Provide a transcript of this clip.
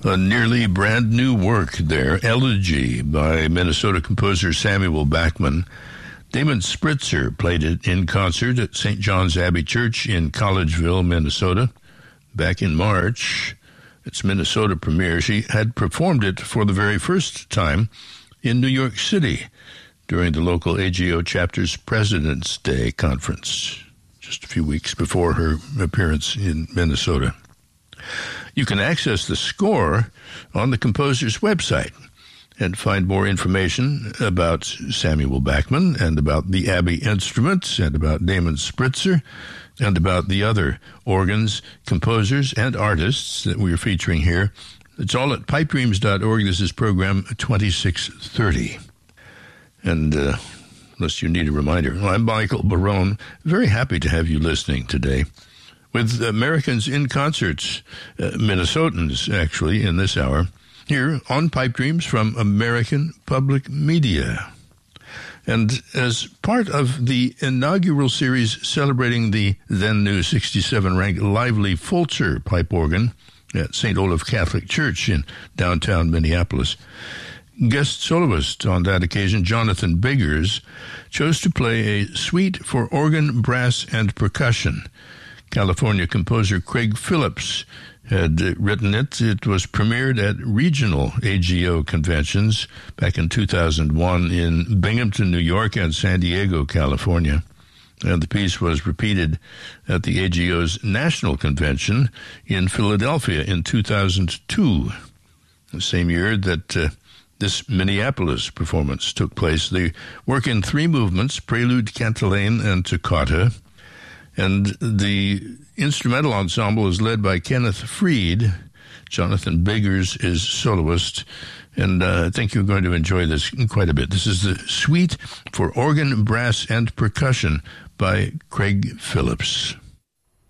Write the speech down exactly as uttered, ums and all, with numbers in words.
A nearly brand new work there, Elegy by Minnesota composer Samuel Bachman. Damon Spritzer played it in concert at Saint John's Abbey Church in Collegeville, Minnesota, back in March. Its Minnesota premiere. She had performed it for the very first time in New York City during the local A G O chapter's President's Day conference, just a few weeks before her appearance in Minnesota. You can access the score on the composer's website and find more information about Samuel Bachman and about the Abbey Instruments and about Damon Spritzer and about the other organs, composers, and artists that we are featuring here. It's all at pipe dreams dot org. This is program twenty-six thirty. And uh, unless you need a reminder, well, I'm Michael Barone. Very happy to have you listening today. With Americans in Concerts, uh, Minnesotans, actually, in this hour, here on Pipe Dreams from American Public Media. And as part of the inaugural series celebrating the then-new sixty-seven-rank Lively Fulcher pipe organ at Saint Olaf Catholic Church in downtown Minneapolis, guest soloist on that occasion, Jonathan Biggers, chose to play a suite for organ, brass, and percussion. California composer Craig Phillips had written it. It was premiered at regional A G O conventions back in two thousand one in Binghamton, New York, and San Diego, California. And the piece was repeated at the A G O's national convention in Philadelphia in two thousand two, the same year that uh, this Minneapolis performance took place. They work in three movements, prelude, cantilene, and toccata. And the instrumental ensemble is led by Kenneth Freed. Jonathan Biggers is soloist, and uh, I think you're going to enjoy this quite a bit. This is the Suite for Organ, Brass, and Percussion by Craig Phillips.